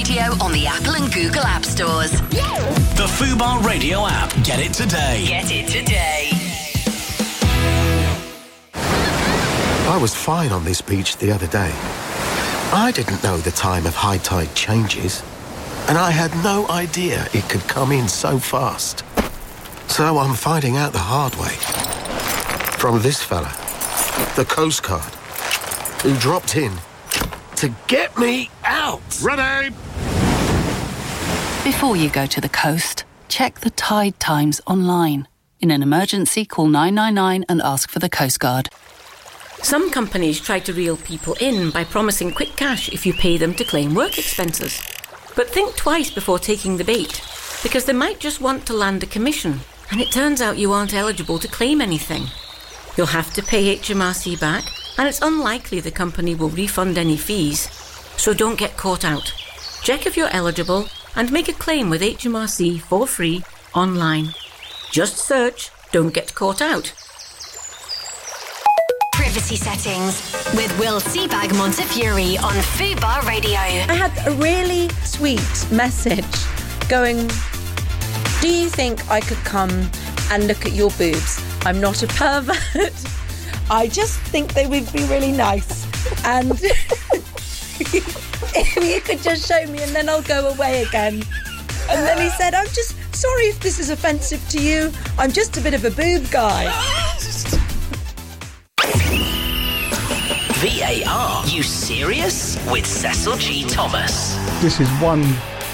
Radio on the Apple and Google App Stores. The Fubar Radio app. Get it today. Get it today. I was fine on this beach the other day. I didn't know the time of high tide changes, and I had no idea it could come in so fast. So I'm finding out the hard way. From this fella, the Coast Guard, who dropped in to get me out. Ready! Before you go to the coast, check the tide times online. In an emergency, call 999 and ask for the Coast Guard. Some companies try to reel people in by promising quick cash if you pay them to claim work expenses. But think twice before taking the bait, because they might just want to land a commission, and it turns out you aren't eligible to claim anything. You'll have to pay HMRC back, and it's unlikely the company will refund any fees. So don't get caught out. Check if you're eligible and make a claim with HMRC for free online. Just search "Don't Get Caught Out." Privacy settings with Will Seabag Montefiore on Fubar Radio. I had a really sweet message going, do you think I could come and look at your boobs? I'm not a pervert. I just think they would be really nice. And if you could just show me and then I'll go away again. And then he said, I'm just sorry if this is offensive to you. I'm just a bit of a boob guy. VAR. You serious? With Cecil G. Thomas. This is one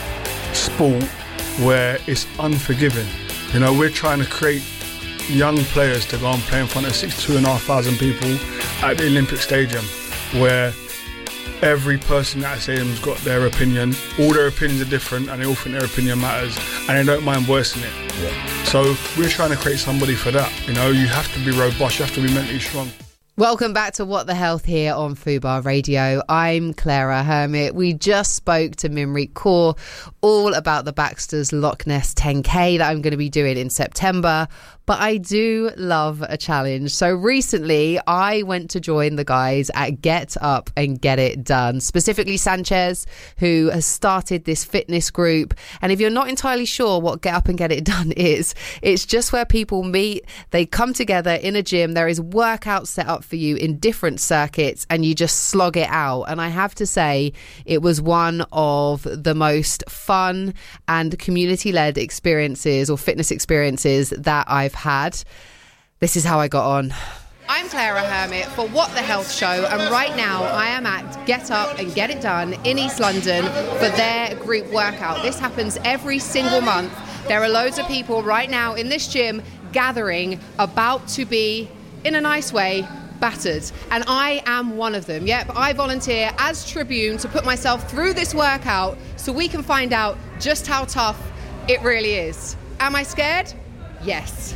sport where it's unforgiving. You know, we're trying to create young players to go and play in front of 62,500 people at the Olympic Stadium, where every person at that stadium's got their opinion. All their opinions are different and they all think their opinion matters and they don't mind voicing it. Yeah. So we're trying to create somebody for that. You know, you have to be robust, you have to be mentally strong. Welcome back to What the Health here on Fubar Radio. I'm Clara Hermit. We just spoke to Mimrit Kaur all about the Baxter's Loch Ness 10K that I'm going to be doing in September. But I do love a challenge. So recently I went to join the guys at Get Up and Get It Done, specifically Sanchez, who has started this fitness group. And if you're not entirely sure what Get Up and Get It Done is, it's just where people meet, they come together in a gym, there is workouts set up for you in different circuits and you just slog it out. And I have to say it was one of the most fun and community-led experiences or fitness experiences that I've had. This is how I got on. I'm Clara Hermit for What the Health Show, and right now I am at Get Up and Get It Done in East London for their group workout. This happens every single month. There are loads of people right now in this gym gathering, about to be, in a nice way, battered, and I am one of them. Yep, I volunteer as tribune to put myself through this workout so we can find out just how tough it really is. Am I scared? Yes.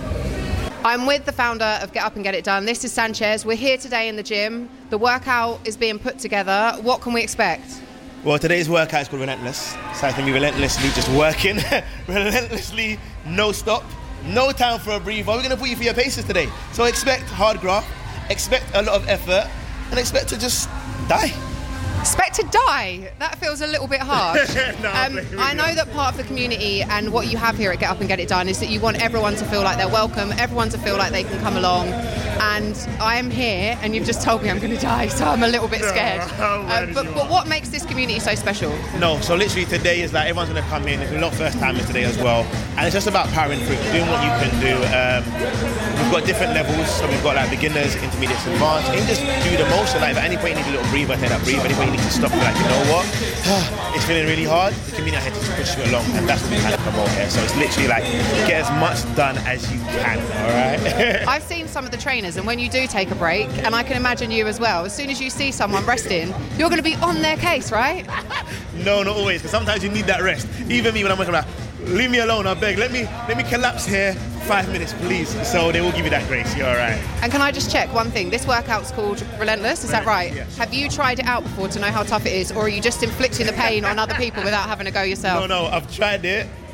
I'm with the founder of Get Up and Get It Done. This is Sanchez. We're here today in the gym. The workout is being put together. What can we expect? Well, today's workout is called Relentless. So it's going to be relentlessly just working, relentlessly, no stop, no time for a breather. We're going to put you through your paces today. So expect hard graft, expect a lot of effort, and expect to just die. Expect to die? That feels a little bit harsh. No, I know that part of the community and what you have here at Get Up and Get It Done is that you want everyone to feel like they're welcome, everyone to feel like they can come along. And I'm here, and you've just told me I'm going to die, so I'm a little bit scared. But what makes this community so special? No, so literally today is like everyone's going to come in. There's a lot of first timers today as well. And it's just about powering through, doing what you can do. We've got different levels, so we've got like beginners, intermediates, advanced. And just do the most. So like at any point you need a little breather, take that breathe. At any point you need to stop and like, you know what? It's feeling really hard. The community had to just push you along, and that's what we kind of promote here. So it's literally like get as much done as you can, all right? I've seen some of the trainers, and when you do take a break, and I can imagine you as well, as soon as you see someone resting, you're going to be on their case, right? No, not always, because sometimes you need that rest. Even me when I'm working, like, leave me alone, I beg. Let me collapse here for 5 minutes, please. So they will give you that grace. You're all right. And can I just check one thing? This workout's called Relentless, is that right? Yes. Have you tried it out before to know how tough it is, or are you just inflicting the pain on other people without having to go yourself? No, I've tried it.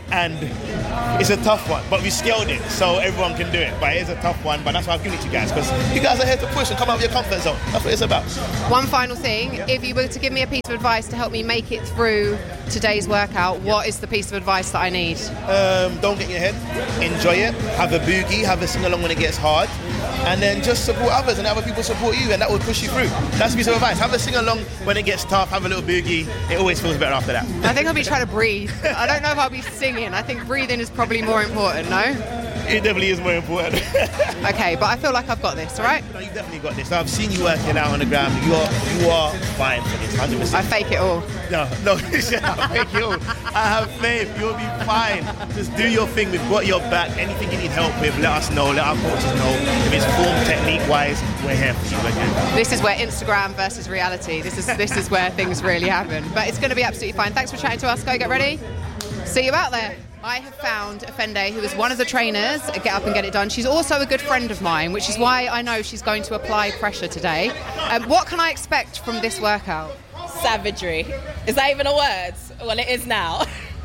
and it's a tough one, but we scaled it so everyone can do it. But it is a tough one, but that's why I've given it to you guys, because you guys are here to push and come out of your comfort zone. That's what it's about. One final thing, if you were to give me a piece of advice to help me make it through today's workout, what is the piece of advice that I need? Don't get in your head, enjoy it, have a boogie, have a sing-along when it gets hard, and then just support others and other people support you, and that will push you through. That's the piece of advice. Have a sing-along when it gets tough, have a little boogie, it always feels better after that. I think I'll be trying to breathe. I don't know if I'll be singing. I think breathing is probably more important, no? It definitely is more important. Okay, but I feel like I've got this, all right? No, you've definitely got this. I've seen you working out on the ground. You are fine for this, 100%. I fake it all. No, I fake it all. I have faith. You'll be fine. Just do your thing. We've got your back. Anything you need help with, let us know. Let our coaches know. If it's form, technique-wise, we're here for you. We're good. This is where Instagram versus reality. This is where things really happen. But it's going to be absolutely fine. Thanks for chatting to us. Go get ready. See you out there. I have found Efende, who is one of the trainers at Get Up and Get It Done. She's also a good friend of mine, which is why I know she's going to apply pressure today. What can I expect from this workout? Savagery. Is that even a word? Well, it is now.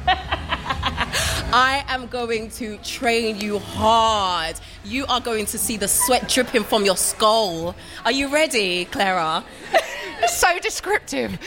I am going to train you hard. You are going to see the sweat dripping from your skull. Are you ready, Clara? So descriptive.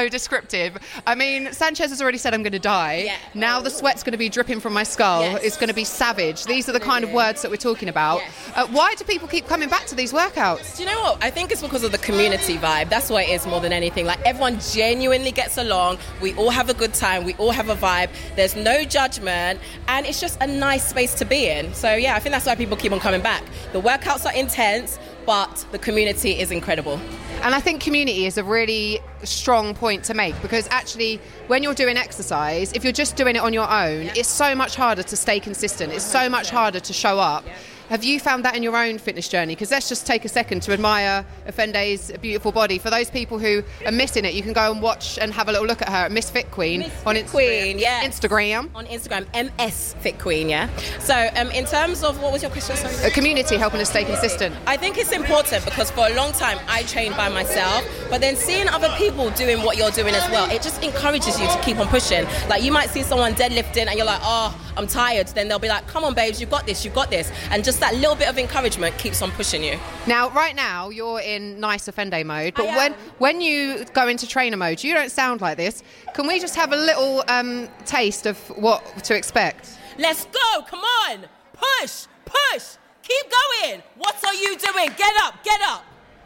I mean, Sanchez has already said I'm going to die. Yeah. Now the sweat's going to be dripping from my skull. Yes. It's going to be savage. These are the kind of words that we're talking about. Yes. Why do people keep coming back to these workouts? Do you know what? I think it's because of the community vibe. That's what it is more than anything. Like, everyone genuinely gets along. We all have a good time. We all have a vibe. There's no judgment. And it's just a nice space to be in. So, yeah, I think that's why people keep on coming back. The workouts are intense, but the community is incredible. And I think community is a really strong point to make, because actually when you're doing exercise, if you're just doing it on your own, it's so much harder to stay consistent. It's so much harder to show up. Have you found that in your own fitness journey? Because let's just take a second to admire Efende's beautiful body. For those people who are missing it, you can go and watch and have a little look at her at Miss Fit Queen on Queen, yeah. Instagram. On Instagram, MS Fit Queen, yeah. So in terms of, what was your question? Sorry? A community helping us stay consistent. I think it's important because for a long time I trained by myself, but then seeing other people doing what you're doing as well, it just encourages you to keep on pushing. Like, you might see someone deadlifting and you're like, oh, I'm tired. Then they'll be like, come on, babes, you got this. And just that little bit of encouragement keeps on pushing you. Now, right now, you're in nice Efende mode, but when you go into trainer mode, you don't sound like this. Can we just have a little taste of what to expect? Let's go, come on, push, keep going. What are you doing? Get up.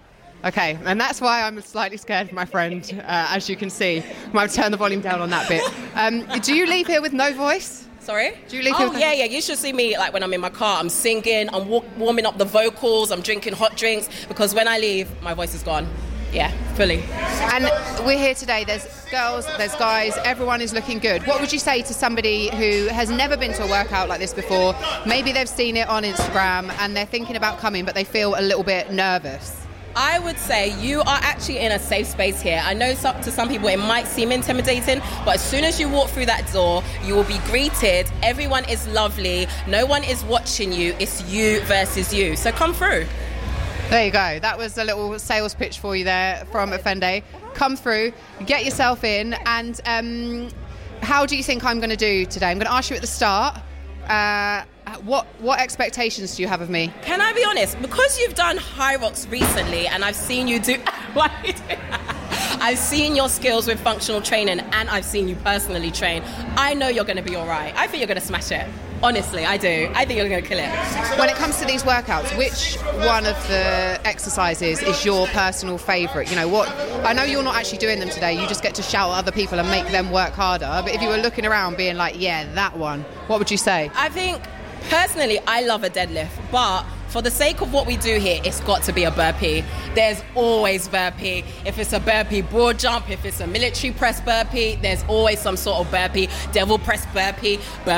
Okay, and that's why I'm slightly scared, my friend, as you can see. I might turn the volume down on that bit. Do you leave here with no voice? Sorry? Do you leave here? Yeah. You should see me, like, when I'm in my car. I'm singing, I'm warming up the vocals, I'm drinking hot drinks, because when I leave, my voice is gone. Yeah, fully. And we're here today. There's girls, there's guys, everyone is looking good. What would you say to somebody who has never been to a workout like this before? Maybe they've seen it on Instagram and they're thinking about coming, but they feel a little bit nervous. I would say you are actually in a safe space here. I know to some people it might seem intimidating, but as soon as you walk through that door, you will be greeted. Everyone is lovely. No one is watching you. It's you versus you. So come through. There you go. That was a little sales pitch for you there from Efende. Come through, get yourself in, and how do you think I'm going to do today? I'm going to ask you at the start. What expectations do you have of me? Can I be honest? Because you've done High Rocks recently, and I've seen you do. I've seen your skills with functional training, and I've seen you personally train. I know you're going to be all right. I think you're going to smash it. Honestly, I do. I think you're going to kill it. When it comes to these workouts, which one of the exercises is your personal favourite? You know, what? I know you're not actually doing them today. You just get to shout at other people and make them work harder. But if you were looking around being like, yeah, that one, what would you say? I think, personally, I love a deadlift. But for the sake of what we do here, it's got to be a burpee. There's always burpee. If it's a burpee broad jump, if it's a military press burpee, there's always some sort of burpee. Devil press burpee.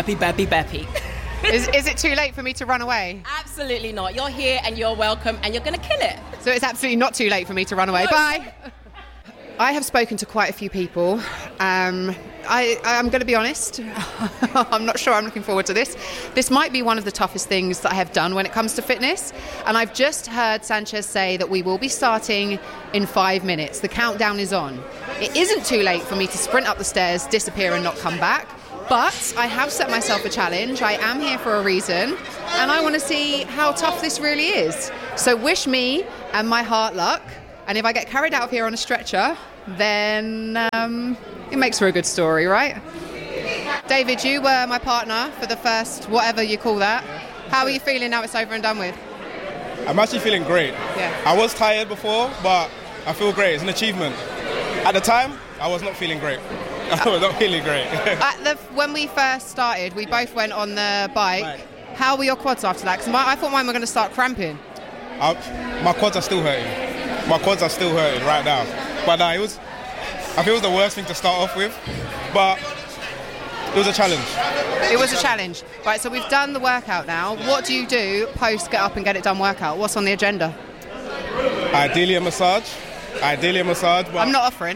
Is it too late for me to run away? Absolutely not. You're here and you're welcome and you're going to kill it. So it's absolutely not too late for me to run away. No. Bye. I have spoken to quite a few people. I'm going to be honest. I'm not sure I'm looking forward to this. This might be one of the toughest things that I have done when it comes to fitness. And I've just heard Sanchez say that we will be starting in 5 minutes. The countdown is on. It isn't too late for me to sprint up the stairs, disappear and not come back. But I have set myself a challenge. I am here for a reason, and I want to see how tough this really is. So wish me and my heart luck. And if I get carried out of here on a stretcher, then it makes for a good story, right? David, you were my partner for the first, whatever you call that. How are you feeling now it's over and done with? I'm actually feeling great. Yeah. I was tired before, but I feel great. It's an achievement. At the time, I was not feeling great. I was not feeling great. When we first started, we both went on the bike. How were your quads after that? Because I thought mine were going to start cramping. My quads are still hurting. My quads are still hurting right now. But I feel it was the worst thing to start off with. But it was a challenge. It was a challenge. Right, so we've done the workout now. What do you do post get up and get it done workout? What's on the agenda? Ideally a massage. But I'm not offering.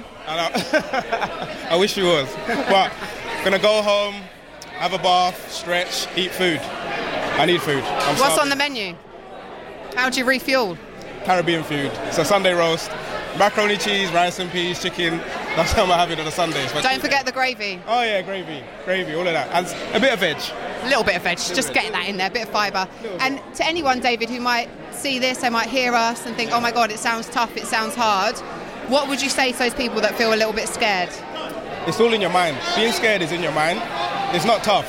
I wish you was. But gonna go home, have a bath, stretch, eat food. I need food. What's on the menu? How do you refuel? Caribbean food. So Sunday roast, macaroni cheese, rice and peas, chicken. That's how I'm having on a Sunday. Don't forget the gravy. Oh yeah, gravy, all of that. And a bit of veg. A little bit of veg, just getting that in there, a bit of fibre. And to anyone, David, who might see this, they might hear us and think, oh my God, it sounds tough, it sounds hard. What would you say to those people that feel a little bit scared? It's all in your mind. Being scared is in your mind. It's not tough.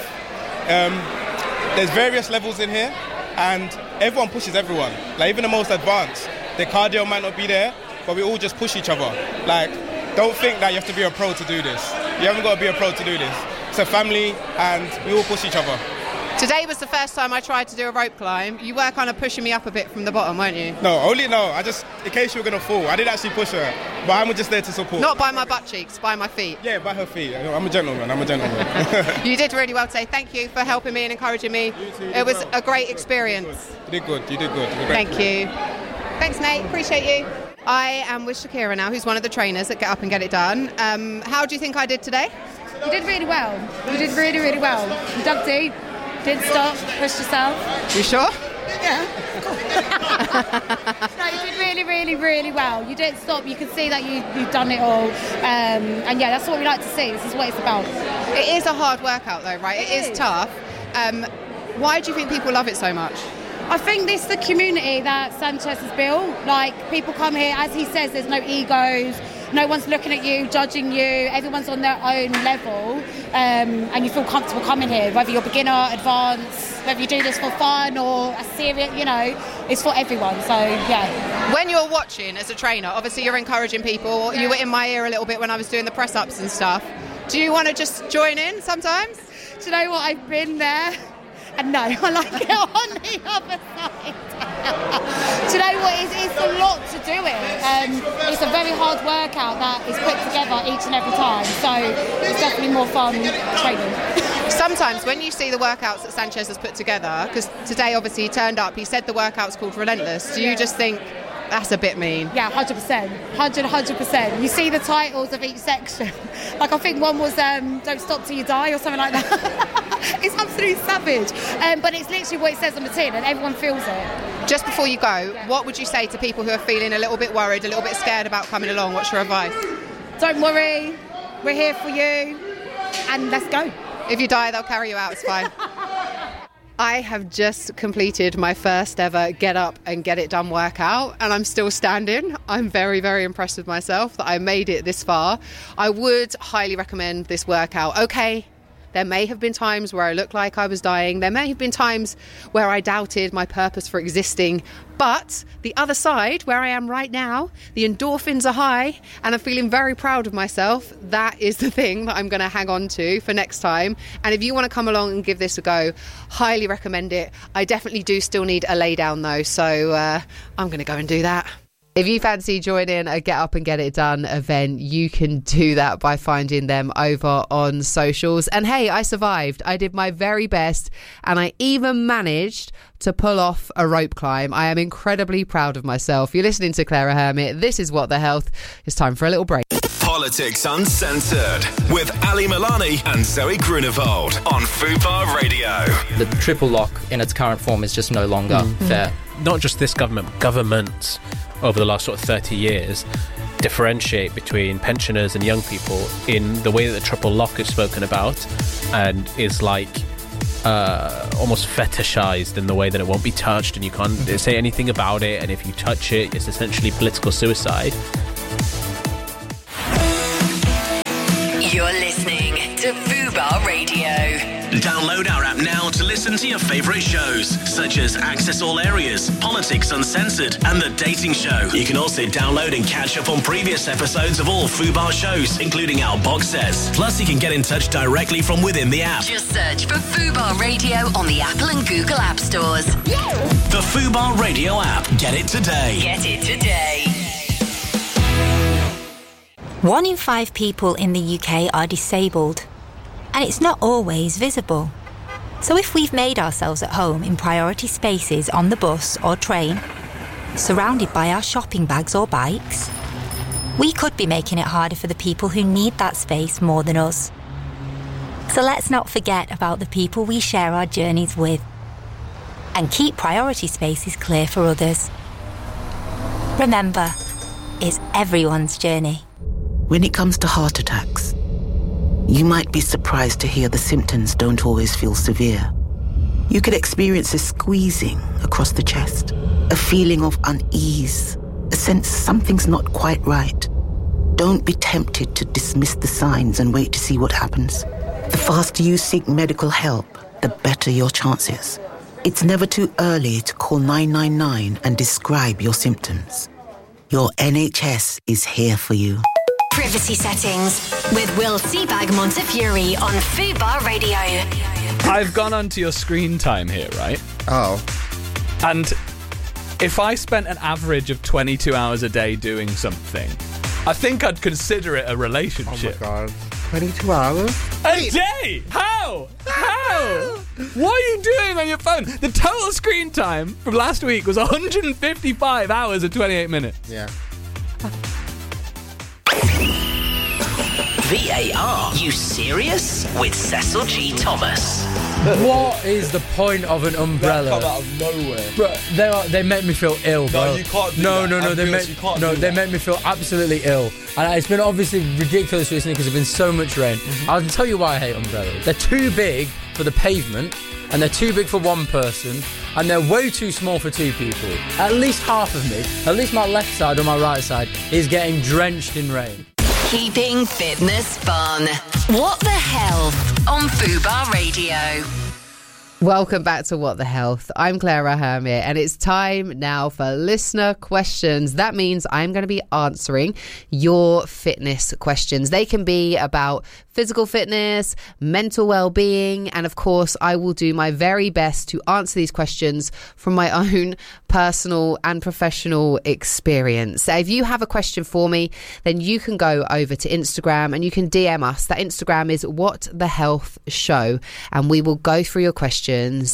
There's various levels in here, and everyone pushes everyone. Like even the most advanced, their cardio might not be there, but we all just push each other. Like, don't think that you have to be a pro to do this. You haven't got to be a pro to do this. It's a family, and we all push each other. Today was the first time I tried to do a rope climb. You were kind of pushing me up a bit from the bottom, weren't you? No, I just, in case you were going to fall, I didn't actually push her, but I'm just there to support. Not by my butt cheeks, by my feet. Yeah, by her feet. I'm a gentleman. You did really well today. Thank you for helping me and encouraging me. It was a great experience. You did good. Thank you. Thanks, Nate. Appreciate you. I am with Shakira now, who's one of the trainers at Get Up and Get It Done. How do you think I did today? You did really well. You did really, really well. You dug deep, didn't stop, pushed yourself. You sure? Yeah. No, you did really, really, really well. You didn't stop. You could see that you've done it all. And yeah, that's what we like to see. This is what it's about. It is a hard workout though, right? It is tough. Why do you think people love it so much? I think this is the community that Sanchez has built. Like, people come here, as he says, there's no egos, no one's looking at you, judging you, everyone's on their own level, and you feel comfortable coming here, whether you're beginner, advanced, whether you do this for fun or a serious, it's for everyone, so yeah. When you're watching as a trainer, obviously you're encouraging people, you were in my ear a little bit when I was doing the press-ups and stuff. Do you want to just join in sometimes? Do you know what, I've been there. And no, I like it on the other side. Do you know what? It's a lot to do it. It's a very hard workout that is put together each and every time. So it's definitely more fun training. Sometimes when you see the workouts that Sanchez has put together, because today obviously he turned up, he said the workout's called Relentless. Do you just think that's a bit mean? Yeah, 100%. 100%. You see the titles of each section. Like I think one was Don't Stop Till You Die or something like that. It's absolutely savage. But it's literally what it says on the tin and everyone feels it. Just before you go, what would you say to people who are feeling a little bit worried, a little bit scared about coming along? What's your advice? Don't worry. We're here for you. And let's go. If you die, they'll carry you out. It's fine. I have just completed my first ever Get Up and Get It Done workout, and I'm still standing. I'm very, very impressed with myself that I made it this far. I would highly recommend this workout. Okay, there may have been times where I looked like I was dying. There may have been times where I doubted my purpose for existing. But the other side, where I am right now, the endorphins are high and I'm feeling very proud of myself. That is the thing that I'm going to hang on to for next time. And if you want to come along and give this a go, highly recommend it. I definitely do still need a lay down though, so I'm going to go and do that. If you fancy joining a Get Up and Get It Done event, you can do that by finding them over on socials. And hey, I survived. I did my very best and I even managed to pull off a rope climb. I am incredibly proud of myself. You're listening to Clara Hermit. This is What the Health. It's time for a little break. Politics Uncensored with Ali Milani and Zoe Grunewald on Fubar Radio. The triple lock in its current form is just no longer fair. Not just this government, governments over the last sort of 30 years differentiate between pensioners and young people in the way that the triple lock is spoken about and is like almost fetishized in the way that it won't be touched and you can't say anything about it, and if you touch it, it's essentially political suicide. You're listening to Fubar Radio. Download our app now to listen to your favourite shows, such as Access All Areas, Politics Uncensored, and The Dating Show. You can also download and catch up on previous episodes of all Fubar shows, including our box sets. Plus, you can get in touch directly from within the app. Just search for Fubar Radio on the Apple and Google App Stores. The Fubar Radio app. Get it today. Get it today. 1 in 5 people in the UK are disabled, and it's not always visible. So if we've made ourselves at home in priority spaces on the bus or train, surrounded by our shopping bags or bikes, we could be making it harder for the people who need that space more than us. So let's not forget about the people we share our journeys with, and keep priority spaces clear for others. Remember, it's everyone's journey. When it comes to heart attacks, you might be surprised to hear the symptoms don't always feel severe. You could experience a squeezing across the chest, a feeling of unease, a sense something's not quite right. Don't be tempted to dismiss the signs and wait to see what happens. The faster you seek medical help, the better your chances. It's never too early to call 999 and describe your symptoms. Your NHS is here for you. Privacy settings with Will Seabag Montefiore on Fubar Radio. I've gone onto your screen time here, right? Oh. And if I spent an average of 22 hours a day doing something, I think I'd consider it a relationship. Oh my God. 22 hours? A day? How? What are you doing on your phone? The total screen time from last week was 155 hours and 28 minutes. Yeah. VAR, you serious? With Cecil G. Thomas. What is the point of an umbrella? That come out of nowhere. Bro, they make me feel ill, bro. No, you can't do that. No, they make me feel absolutely ill. And it's been obviously ridiculous recently because there's been so much rain. I'll tell you why I hate umbrellas. They're too big for the pavement, and they're too big for one person, and they're way too small for two people. At least half of me, at least my left side or my right side, is getting drenched in rain. Keeping fitness fun. What the Health on Fubar Radio. Welcome back to What the Health. I'm Clara Hermit, and it's time now for listener questions. That means I'm going to be answering your fitness questions. They can be about physical fitness, mental well-being, and of course, I will do my very best to answer these questions from my own personal and professional experience. So if you have a question for me, then you can go over to Instagram and you can DM us. That Instagram is What the Health Show, and we will go through your questions.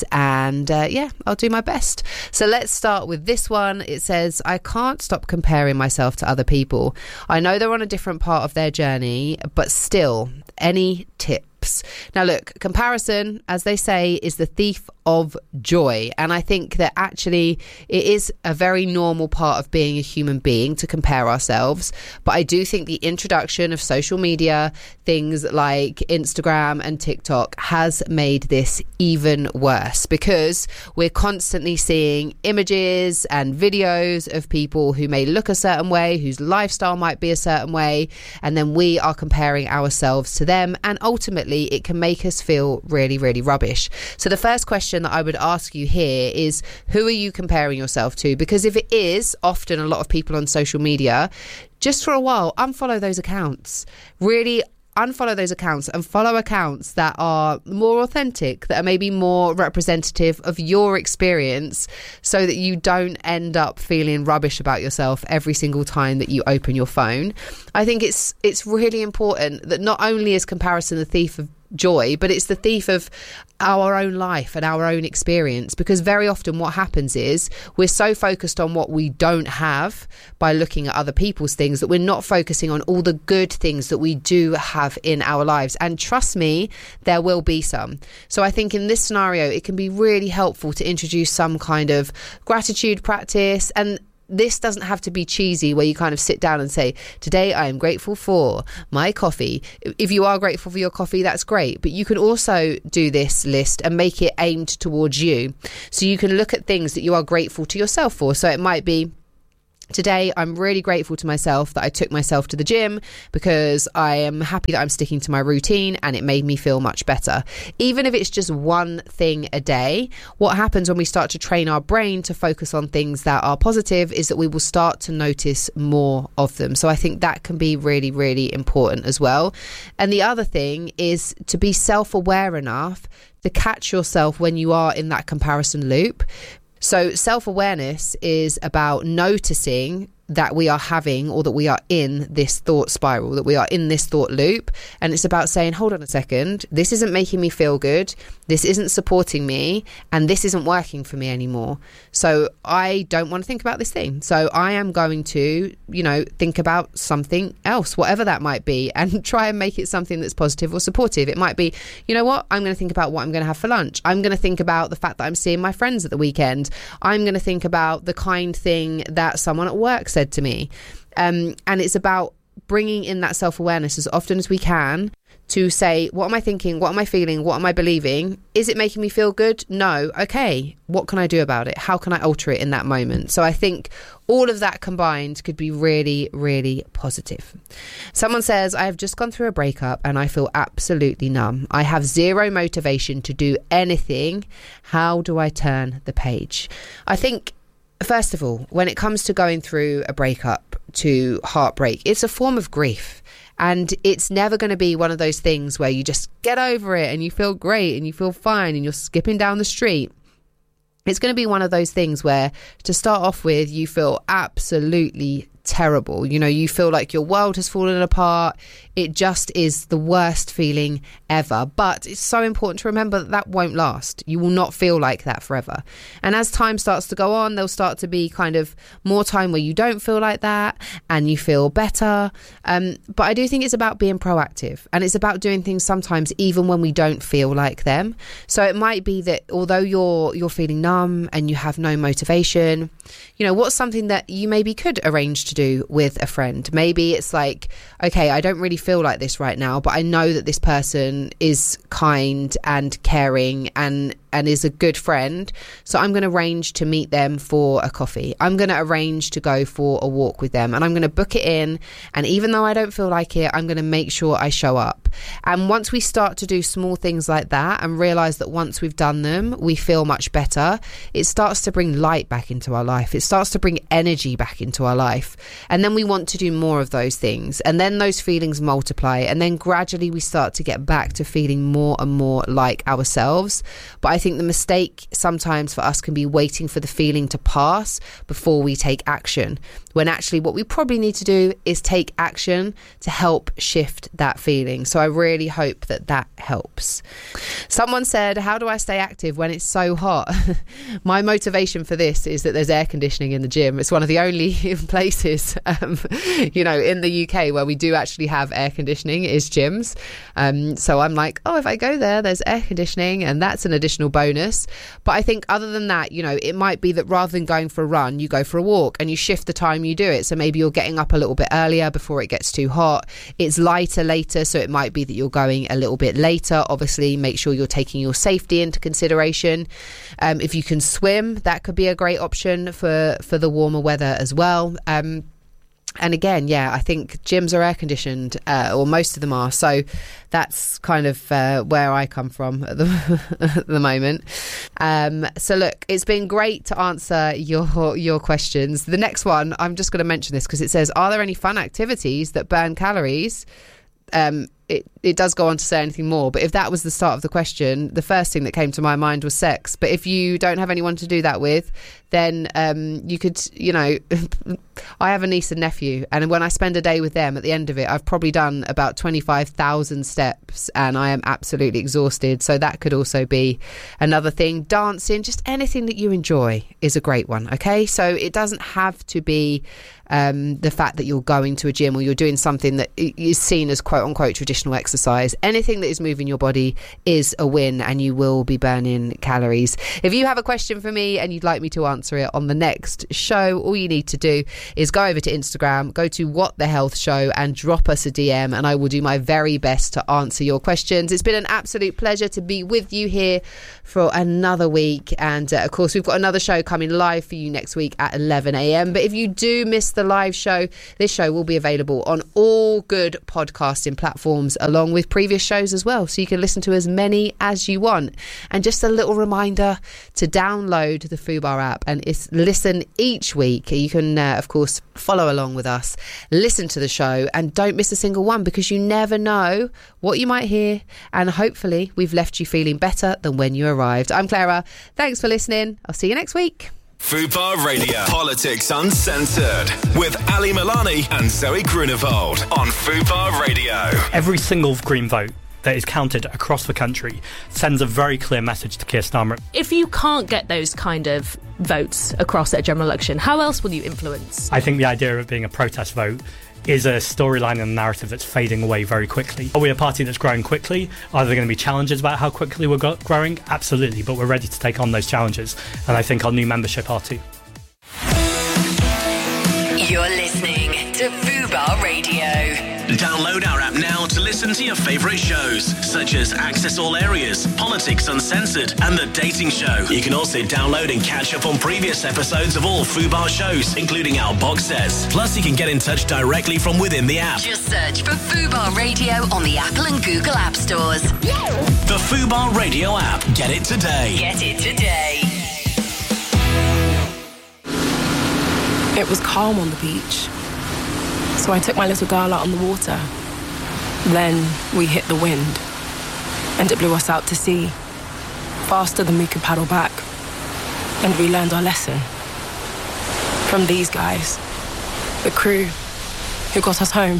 And I'll do my best. So let's start with this one. It says, I can't stop comparing myself to other people. I know they're on a different part of their journey, but still, any tips? Now look, comparison, as they say, is the thief of joy. And I think that actually it is a very normal part of being a human being to compare ourselves. But I do think the introduction of social media, things like Instagram and TikTok, has made this even worse because we're constantly seeing images and videos of people who may look a certain way, whose lifestyle might be a certain way, and then we are comparing ourselves to them, and ultimately it can make us feel really, really rubbish. So the first question that I would ask you here is, who are you comparing yourself to? Because if it is often a lot of people on social media, just for a while, unfollow those accounts. Really unfollow those accounts and follow accounts that are more authentic, that are maybe more representative of your experience, so that you don't end up feeling rubbish about yourself every single time that you open your phone. I think it's really important that not only is comparison the thief of joy, but it's the thief of our own life and our own experience, because very often what happens is we're so focused on what we don't have by looking at other people's things that we're not focusing on all the good things that we do have in our lives. And trust me, there will be some. So I think in this scenario it can be really helpful to introduce some kind of gratitude practice, and this doesn't have to be cheesy where you kind of sit down and say, today I am grateful for my coffee. If you are grateful for your coffee, that's great. But you can also do this list and make it aimed towards you. So you can look at things that you are grateful to yourself for. So it might be, today, I'm really grateful to myself that I took myself to the gym because I am happy that I'm sticking to my routine and it made me feel much better. Even if it's just one thing a day, what happens when we start to train our brain to focus on things that are positive is that we will start to notice more of them. So I think that can be really, really important as well. And the other thing is to be self-aware enough to catch yourself when you are in that comparison loop. So self-awareness is about noticing that we are having, or that we are in this thought spiral, that we are in this thought loop. And it's about saying, hold on a second, this isn't making me feel good, this isn't supporting me, and this isn't working for me anymore. So I don't want to think about this thing. So I am going to, think about something else, whatever that might be, and try and make it something that's positive or supportive. It might be, you know what, I'm going to think about what I'm going to have for lunch. I'm going to think about the fact that I'm seeing my friends at the weekend. I'm going to think about the kind thing that someone at work said to me. And it's about bringing in that self-awareness as often as we can to say, what am I thinking? What am I feeling? What am I believing? Is it making me feel good? No. Okay. What can I do about it? How can I alter it in that moment? So I think all of that combined could be really, really positive. Someone says, I have just gone through a breakup and I feel absolutely numb. I have zero motivation to do anything. How do I turn the page? I think, first of all, when it comes to going through a breakup to heartbreak, it's a form of grief. And it's never going to be one of those things where you just get over it and you feel great and you feel fine and you're skipping down the street. It's going to be one of those things where, to start off with, you feel absolutely terrible. You feel like your world has fallen apart. It just is the worst feeling ever. But it's so important to remember that that won't last. You will not feel like that forever. And as time starts to go on, there'll start to be kind of more time where you don't feel like that and you feel better. But I do think it's about being proactive, and it's about doing things sometimes even when we don't feel like them. So it might be that although you're feeling numb and you have no motivation, what's something that you maybe could arrange to do with a friend? Maybe it's like, okay, I don't really feel like this right now, but I know that this person is kind and caring and is a good friend, so I'm going to arrange to meet them for a coffee. I'm going to arrange to go for a walk with them, and I'm going to book it in, and even though I don't feel like it, I'm going to make sure I show up. And once we start to do small things like that and realize that once we've done them, we feel much better, it starts to bring light back into our life. It starts to bring energy back into our life, and then we want to do more of those things, and then those feelings multiply, and then gradually we start to get back to feeling more and more like ourselves. But I think the mistake sometimes for us can be waiting for the feeling to pass before we take action, when actually what we probably need to do is take action to help shift that feeling. So I really hope that that helps. Someone said, how do I stay active when it's so hot? My motivation for this is that there's air conditioning in the gym. It's one of the only places in the UK where we do actually have air conditioning is gyms. So I'm like, if I go there's air conditioning, and that's an additional bonus. But I think other than that, it might be that rather than going for a run, you go for a walk and you shift the time you do it. So maybe you're getting up a little bit earlier before it gets too hot. It's lighter later, so it might be that you're going a little bit later. Obviously, make sure you're taking your safety into consideration. If you can swim, that could be a great option for the warmer weather as well. And again, I think gyms are air conditioned, or most of them are. So that's kind of where I come from at the moment. So look, it's been great to answer your questions. The next one, I'm just going to mention this because it says, are there any fun activities that burn calories? It does go on to say anything more, but if that was the start of the question, the first thing that came to my mind was sex. But if you don't have anyone to do that with, then you could, I have a niece and nephew, and when I spend a day with them, at the end of it, I've probably done about 25,000 steps and I am absolutely exhausted. So that could also be another thing. Dancing, just anything that you enjoy is a great one. Okay, so it doesn't have to be the fact that you're going to a gym or you're doing something that is seen as quote unquote traditional additional exercise. Anything that is moving your body is a win, and you will be burning calories. If you have a question for me and you'd like me to answer it on the next show, all you need to do is go over to Instagram, go to What the Health Show, and drop us a DM, and I will do my very best to answer your questions. It's been an absolute pleasure to be with you here for another week, and of course we've got another show coming live for you next week at 11 a.m. But if you do miss the live show, this show will be available on all good podcasting platforms along with previous shows as well, so you can listen to as many as you want. And just a little reminder to download the Fubar app and listen each week. You can of course follow along with us, listen to the show, and don't miss a single one, because you never know what you might hear, and hopefully we've left you feeling better than when you arrived. I'm Clara. Thanks for listening. I'll see you next week. Fubar Radio. Politics Uncensored with Ali Milani and Zoe Grunewald on Fubar Radio. Every single Green vote that is counted across the country sends a very clear message to Keir Starmer. If you can't get those kind of votes across at a general election, how else will you influence? I think the idea of it being a protest vote is a storyline and a narrative that's fading away very quickly. Are we a party that's growing quickly? Are there going to be challenges about how quickly we're growing? Absolutely, but we're ready to take on those challenges, and I think our new membership are too. You're listening to Fubar Radio. Download our app now to listen to your favourite shows, such as Access All Areas, Politics Uncensored, and The Dating Show. You can also download and catch up on previous episodes of all Fubar shows, including our box sets. Plus, you can get in touch directly from within the app. Just search for Fubar Radio on the Apple and Google App Stores. The Fubar Radio app. Get it today. Get it today. It was calm on the beach, so I took my little girl out on the water. Then we hit the wind, and it blew us out to sea, faster than we could paddle back. And we learned our lesson from these guys, the crew who got us home.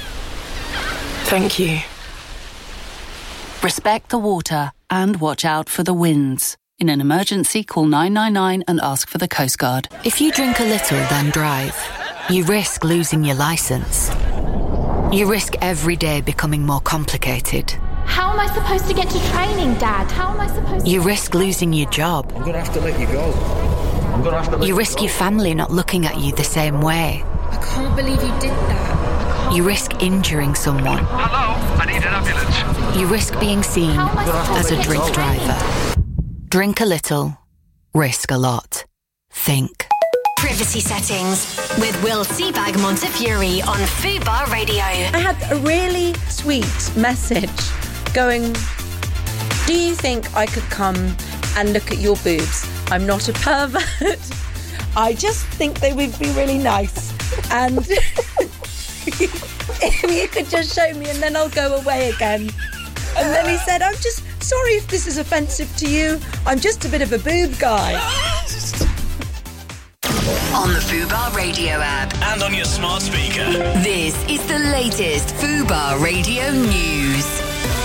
Thank you. Respect the water and watch out for the winds. In an emergency, call 999 and ask for the Coast Guard. If you drink a little, then drive, you risk losing your licence. You risk every day becoming more complicated. How am I supposed to get to training, Dad? How am I supposed to... You risk losing your job. I'm going to have to let you go. You risk your family not looking at you the same way. I can't believe you did that. You risk injuring someone. Hello, I need an ambulance. You risk being seen as a drink driver. Drink a little, risk a lot. Think. Privacy settings with Will Seabag Montefiore on Fubar Radio. I had a really sweet message going, do you think I could come and look at your boobs? I'm not a pervert. I just think they would be really nice. And if you could just show me and then I'll go away again. And then he said, I'm just sorry if this is offensive to you. I'm just a bit of a boob guy. On the Fubar Radio app. And on your smart speaker. This is the latest Fubar Radio news.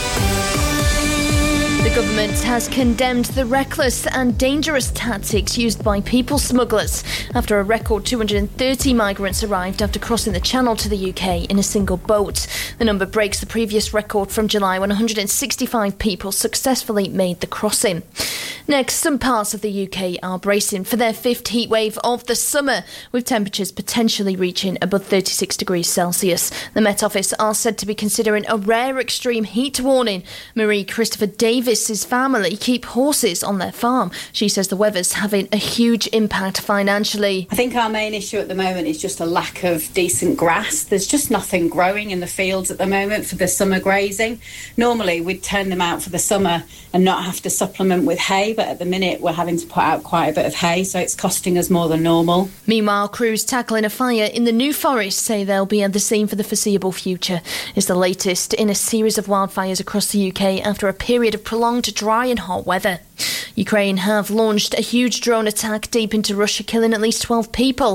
The government has condemned the reckless and dangerous tactics used by people smugglers after a record 230 migrants arrived after crossing the Channel to the UK in a single boat. The number breaks the previous record from July when 165 people successfully made the crossing. Next, some parts of the UK are bracing for their fifth heatwave of the summer, with temperatures potentially reaching above 36 degrees Celsius. The Met Office are said to be considering a rare extreme heat warning. Marie Christopher Davis's family keep horses on their farm. She says the weather's having a huge impact financially. I think our main issue at the moment is just a lack of decent grass. There's just nothing growing in the fields at the moment for the summer grazing. Normally we'd turn them out for the summer and not have to supplement with hay, but at the minute we're having to put out quite a bit of hay, so it's costing us more than normal. Meanwhile, crews tackling a fire in the New Forest say they'll be at the scene for the foreseeable future. It's the latest in a series of wildfires across the UK after a period of prolonged dry and hot weather. Ukraine have launched a huge drone attack deep into Russia, killing at least 12 people.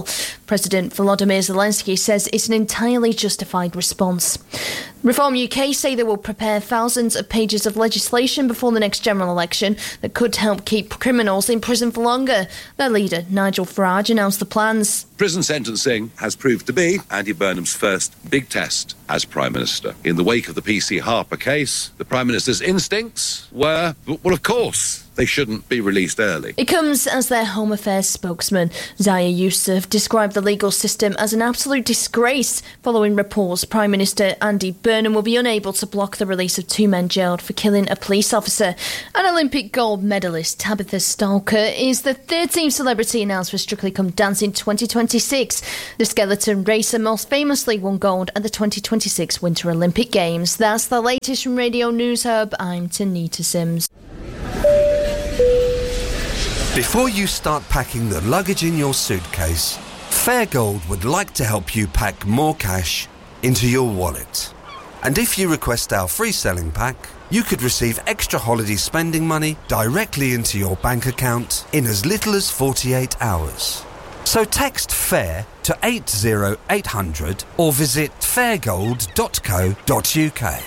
President Volodymyr Zelensky says it's an entirely justified response. Reform UK say they will prepare thousands of pages of legislation before the next general election that could help keep criminals in prison for longer. Their leader, Nigel Farage, announced the plans. Prison sentencing has proved to be Andy Burnham's first big test as Prime Minister. In the wake of the PC Harper case, the Prime Minister's instincts were, well, of course, they shouldn't be released early. It comes as their Home Affairs spokesman, Zaya Yousaf, described the legal system as an absolute disgrace following reports Prime Minister Andy Burnham will be unable to block the release of 2 men jailed for killing a police officer. And Olympic gold medalist Tabitha Stalker is the 13th celebrity announced for Strictly Come Dancing 2026. The skeleton racer most famously won gold at the 2026 Winter Olympic Games. That's the latest from Radio News Hub. I'm Tanita Sims. Before you start packing the luggage in your suitcase, Fairgold would like to help you pack more cash into your wallet. And if you request our free selling pack, you could receive extra holiday spending money directly into your bank account in as little as 48 hours. So text FAIR to 80800 or visit fairgold.co.uk.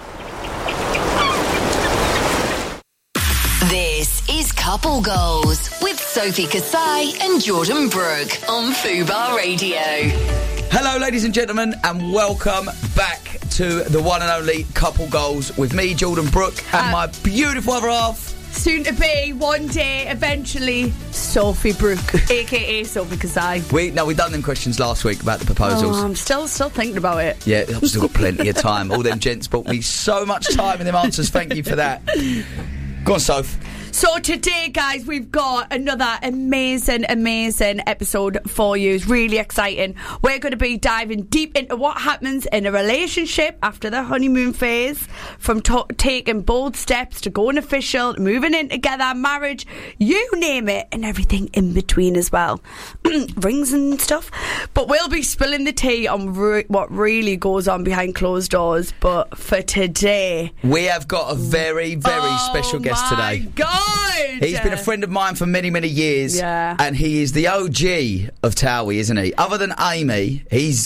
This is Couple Goals with Sophie Kasai and Jordan Brooke on Fubar Radio. Hello, ladies and gentlemen, and welcome back to the one and only Couple Goals with me, Jordan Brooke, and my beautiful other half. Soon to be, one day, eventually, Sophie Brooke, a.k.a. Sophie Kasai. We've done them questions last week about the proposals. Oh, I'm still thinking about it. Yeah, I've still got plenty of time. All them gents bought me so much time in them answers. Thank you for that. Go on, Soph. So today, guys, we've got another amazing episode for you. It's really exciting. We're going to be diving deep into what happens in a relationship after the honeymoon phase, from taking bold steps to going official, moving in together, marriage, you name it, and everything in between as well. Rings and stuff. But we'll be spilling the tea on what really goes on behind closed doors. But for today, we have got a very, very special guest today. Oh my God! He's been a friend of mine for many, many years. Yeah. And he is the OG of Towie, isn't he? Other than Amy,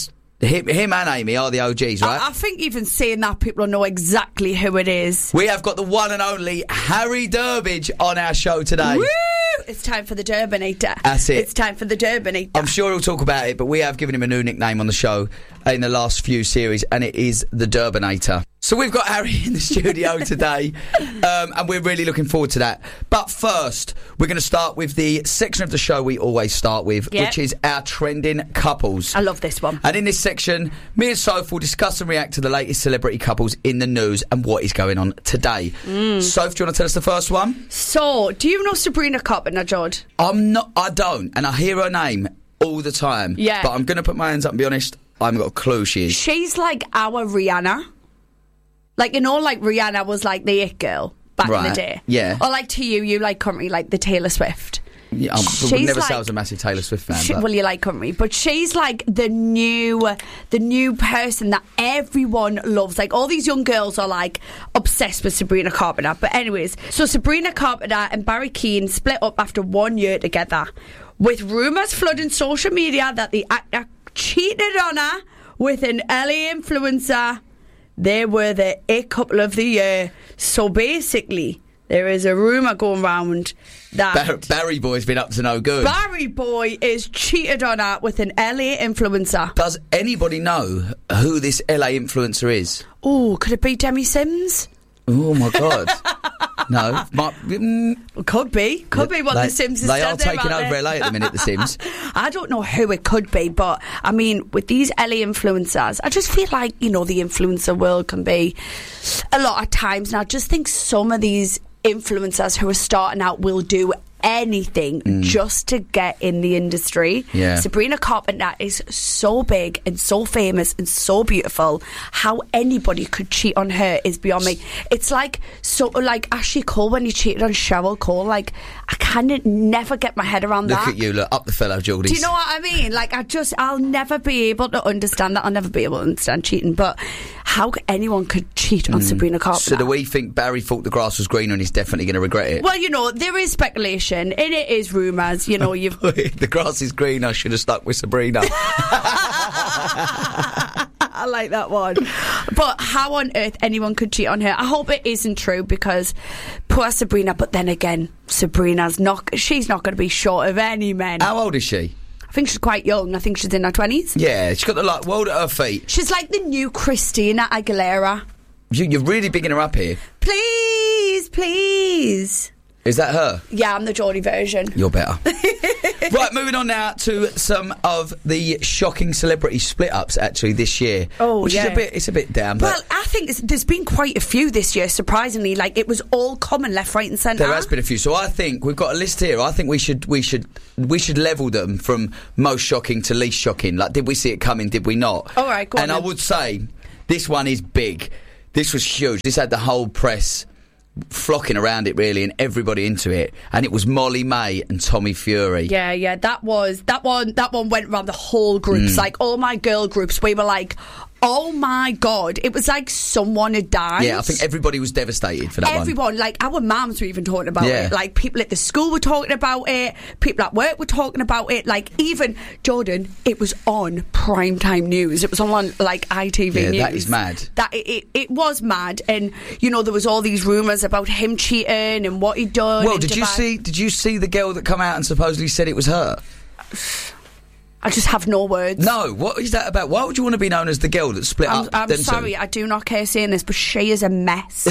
him and Amy are the OGs, right? I think even saying that, people know exactly who it is. We have got the one and only Harry Durbidge on our show today. Woo! It's time for the Durbinator. That's it. It's time for the Durbinator. I'm sure he'll talk about it, but we have given him a new nickname on the show in the last few series, and it is the Durbinator. So we've got Harry in the studio today, and we're really looking forward to that. But first, we're going to start with the section of the show we always start with, which is our trending couples. I love this one. And in this section, me and Soph will discuss and react to the latest celebrity couples in the news and what is going on today. Soph, do you want to tell us the first one? So, do you know Sabrina Carpenter, George? I don't, and I hear her name all the time. Yeah. But I'm going to put my hands up and be honest, I haven't got a clue who she is. She's like our Rihanna. Like, you know, like Rihanna was like the it girl back in the day. Yeah. Or like to you like currently like the Taylor Swift. Yeah, I would never say I was a massive Taylor Swift fan. Well, you like currently, but she's like the new person that everyone loves. Like all these young girls are like obsessed with Sabrina Carpenter. But anyways, so Sabrina Carpenter and Barry Keane split up after 1 year together, with rumours flooding social media that the actor cheated on her with an LA influencer. They were the it couple of the year. So basically, there is a rumour going round that Barry Boy's been up to no good. Barry Boy is cheated on her with an LA influencer. Does anybody know who this LA influencer is? Oh, could it be Demi Sims? Oh my God. No. Could be what The Sims is. They are taking over LA at the minute, The Sims. I don't know who it could be, but I mean, with these LA influencers, I just feel like, you know, the influencer world can be a lot of times. And I just think some of these influencers who are starting out will do anything just to get in the industry. Yeah. Sabrina Carpenter is so big and so famous and so beautiful. How anybody could cheat on her is beyond me. It's like Ashley Cole when he cheated on Cheryl Cole. Like, I can never get my head around that. Look at you, look up the fellow Geordies. Do you know what I mean? Like, I'll never be able to understand that. I'll never be able to understand cheating. But how anyone could cheat on Sabrina Carpenter. So do we think Barry thought the grass was greener and he's definitely going to regret it? Well, you know, there is speculation and it is rumours. You know, you've the grass is greener. I should have stuck with Sabrina. I like that one. But how on earth anyone could cheat on her? I hope it isn't true, because poor Sabrina. But then again, she's not going to be short of any men. How old is she? I think she's quite young. I think she's in her 20s. Yeah, she's got the world at her feet. She's like the new Christina Aguilera. You're really bigging her up here. Please, please. Is that her? Yeah, I'm the Geordie version. You're better. Right, moving on now to some of the shocking celebrity split-ups actually this year. Oh, which yeah. is a bit down. Well, But I think there's been quite a few this year, surprisingly. Like, it was all common left, right and centre. there has been a few. So I think we've got a list here. I think we should level them from most shocking to least shocking. Like, did we see it coming? Did we not? All right, go on. And I would say this one is big. This was huge. This had the whole press flocking around it, really, and everybody into it. And it was Molly May and Tommy Fury. Yeah, that one went around the whole groups. Like, all my girl groups, we were like, oh my God, it was like someone had died. Yeah, I think everybody was devastated for that one. Everyone, like our mums were even talking about Yeah. it. Like, people at the school were talking about it. People at work were talking about it. Like, even Jordan, it was on primetime news. It was on like ITV Yeah, News. that is mad. That it was mad, and you know there was all these rumours about him cheating and what he'd done. Well, in did you see the girl that come out and supposedly said it was her? I just have no words. No, what is that about? Why would you want to be known as the girl that split up? I'm them two? sorry, I do not care saying this, but she is a mess.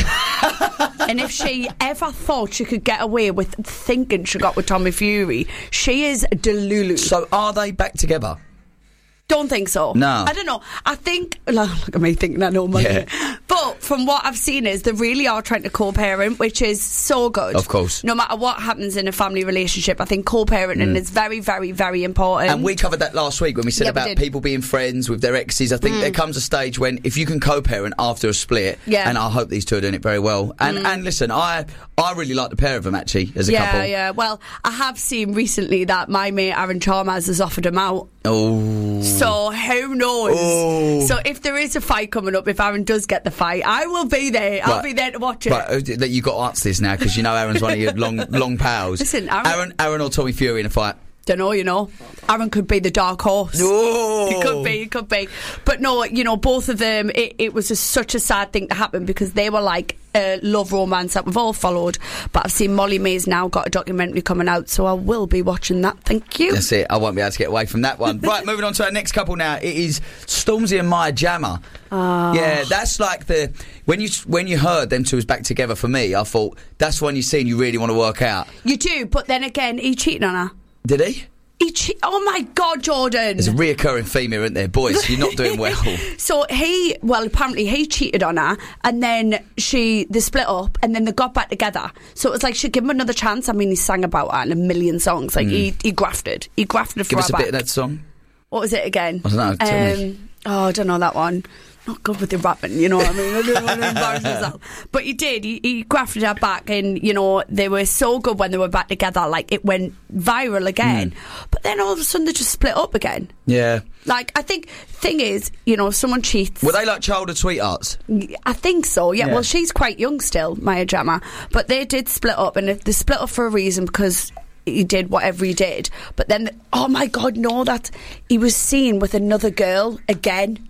And if she ever thought she could get away with thinking she got with Tommy Fury, she is delulu. So are they back together? Don't think so. No. I don't know. I think, look at me thinking I know money. Yeah. But from what I've seen is they really are trying to co-parent, which is so good. Of course. No matter what happens in a family relationship, I think co-parenting is very, very, very important. And we covered that last week when we said Yeah, we about did. people being friends with their exes. I think there comes a stage when if you can co-parent after a split, Yeah. and I hope these two are doing it very well. And listen, I really like the pair of them actually as a couple. Yeah. Well, I have seen recently that my mate Aaron Chalmers has offered him out. Oh. So who knows? Oh. So if there is a fight coming up, if Aaron does get the fight, I will be there. I'll be there to watch it. But you got to answer this now because you know Aaron's one of your long pals. Listen, Aaron or Tommy Fury in a fight. Don't know, you know. Aaron could be the dark horse. Oh. He could be. But no, you know, both of them, it was such a sad thing to happen because they were like a love romance that we've all followed. But I've seen Molly May's now got a documentary coming out, so I will be watching that. Thank you. That's it. I won't be able to get away from that one. Right, moving on to our next couple now. It is Stormzy and Maya Jama. Yeah, that's like when you heard them two was back together. For me, I thought that's one you see and you really want to work out. You do, but then again, he cheated on her. Did he? Oh my God, Jordan! There's a reoccurring theme here, isn't there, boys? You're not doing well. So apparently he cheated on her, and then they split up, and then they got back together. So it was like she'd give him another chance. I mean, he sang about her in a million songs. Like he grafted for Give her us a back. bit of that song. What was it again? I don't know. Tell me. I don't know that one. Not good with the rapping, you know what I mean? I don't want to embarrass myself. But he did. He grafted her back, and, you know, they were so good when they were back together. Like, it went viral again. But then all of a sudden they just split up again. Yeah. Like, I think, thing is, you know, if someone cheats... Were they like childhood sweethearts? I think so, yeah. Yeah. Well, she's quite young still, Maya Jama. But they did split up, and they split up for a reason because... he did whatever he did, but then oh my God, no, that he was seen with another girl again.